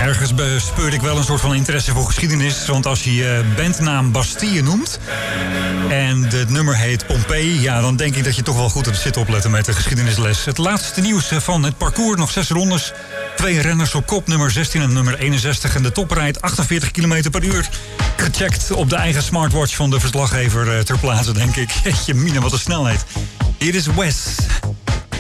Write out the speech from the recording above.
Ergens bespeurde ik wel een soort van interesse voor geschiedenis. Want als je je bandnaam Bastille noemt en het nummer heet Pompeii, ja, dan denk ik dat je toch wel goed op zit opletten met de geschiedenisles. Het laatste nieuws van het parcours, nog 6 rondes. 2 renners op kop, nummer 16 en nummer 61. En de top rijdt 48 km per uur. Gecheckt op de eigen smartwatch van de verslaggever ter plaatse, denk ik. Jeetje mina, wat een snelheid. Hier is Wes.